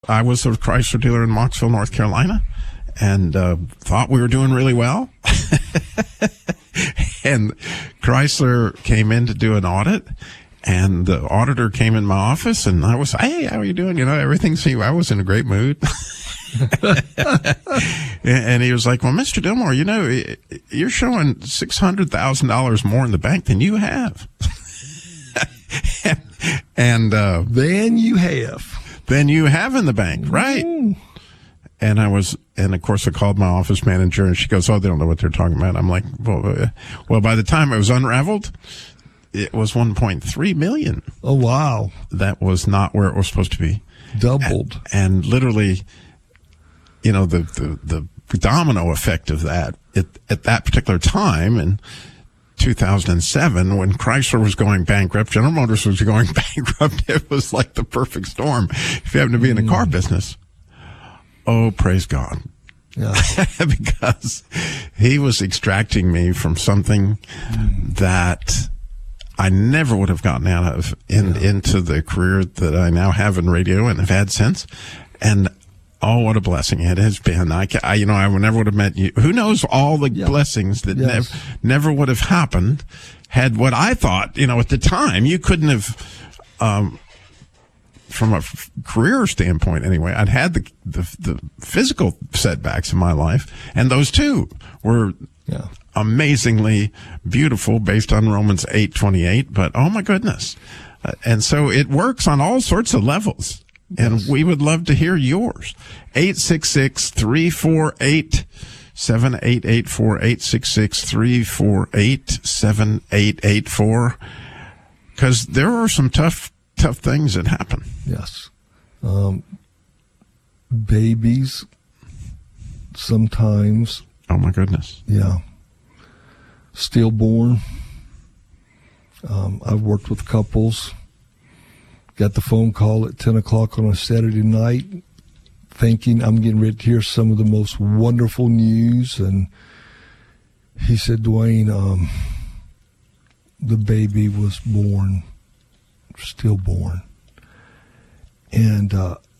I was a Chrysler dealer in Mocksville, North Carolina, and thought we were doing really well. And Chrysler came in to do an audit, and the auditor came in my office, and I was, hey, how are you doing? You know, everything seemed, I was in a great mood. And he was like, well, Mr. Dillmore, you know, you're showing $600,000 more in the bank than you have. and Than you have in the bank, right? And of course, I called my office manager, and she goes, oh, they don't know what they're talking about. I'm like, well, by the time it was unraveled, it was $1.3 million. Oh, wow. That was not where it was supposed to be. Doubled. And literally, you know, the domino effect of that at that particular time in 2007, when Chrysler was going bankrupt, General Motors was going bankrupt, it was like the perfect storm if you happen to be in the car business. Oh, praise God. Yeah. Because he was extracting me from something that I never would have gotten out of into the career that I now have in radio and have had since. And oh, what a blessing it has been. I never would have met you. Who knows all the blessings that never would have happened had what I thought, you know, at the time, you couldn't have, from a career standpoint anyway, I'd had the physical setbacks in my life, and those too were amazingly beautiful based on Romans 8:28, but oh my goodness. And so it works on all sorts of levels. And we would love to hear yours. 866-348-7884, 866-348-7884. Because there are some tough things that happen. Yes. Babies sometimes. Oh, my goodness. Yeah. Stillborn. I've worked with couples. Got the phone call at 10 o'clock on a Saturday night, thinking I'm getting ready to hear some of the most wonderful news. And he said, Dwayne, the baby was born, stillborn. And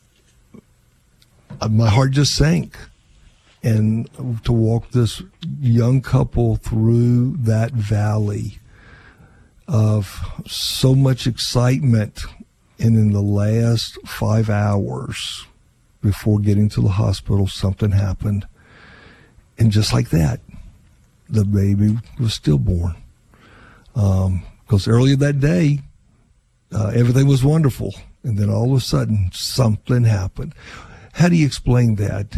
my heart just sank. And to walk this young couple through that valley of so much excitement, and in the last 5 hours before getting to the hospital, something happened. And just like that, the baby was stillborn. Because earlier that day, everything was wonderful. And then all of a sudden, something happened. How do you explain that?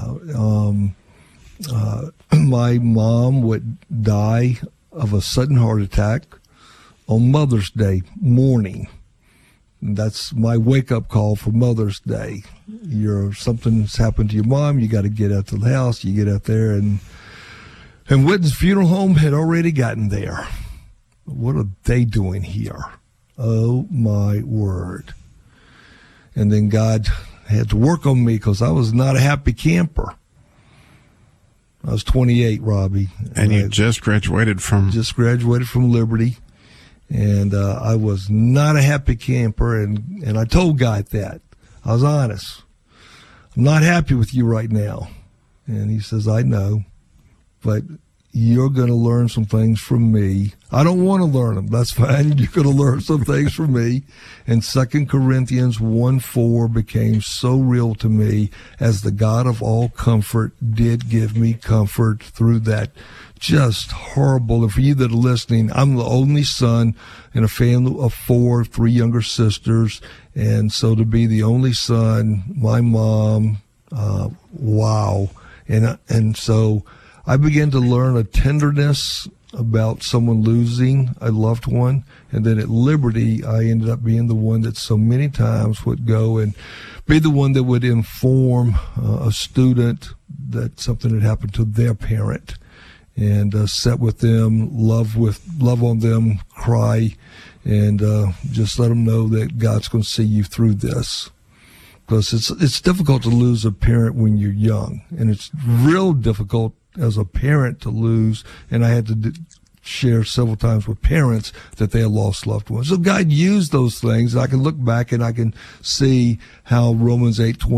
My mom would die of a sudden heart attack on Mother's Day morning. That's my wake-up call for Mother's Day. Something's happened to your mom. You got to get out to the house. You get out there, and Witten's funeral home had already gotten there. What are they doing here? Oh, my word. And then God had to work on me because I was not a happy camper. I was 28, Robbie. And you just graduated from? Just graduated from Liberty. And I was not a happy camper, and I told God that. I was honest. I'm not happy with you right now. And he says, I know, but you're going to learn some things from me. I don't want to learn them. That's fine. You're going to learn some things from me. And 2 Corinthians 1:4 became so real to me, as the God of all comfort did give me comfort through that just horrible. And for you that are listening, I'm the only son in a family of 4, 3 younger sisters. And so to be the only son, my mom, wow. And so I began to learn a tenderness about someone losing a loved one. And then at Liberty, I ended up being the one that so many times would go and be the one that would inform a student that something had happened to their parent. And sit with them, love on them, cry, and just let them know that God's going to see you through this. Because it's difficult to lose a parent when you're young, and it's real difficult as a parent to lose. And I had to share several times with parents that they had lost loved ones. So God used those things. I can look back and I can see how Romans 8:20